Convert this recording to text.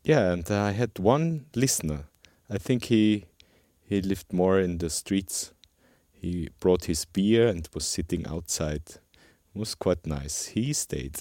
Yeah, and I had one listener. I think he lived more in the streets. He brought his beer and was sitting outside. It was quite nice. He stayed.